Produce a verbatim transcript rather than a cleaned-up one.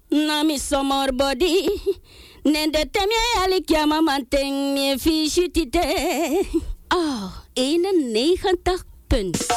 Nami somor body. Nende temje alikia mama ting me fishi tite. Oh, eenennegentig punt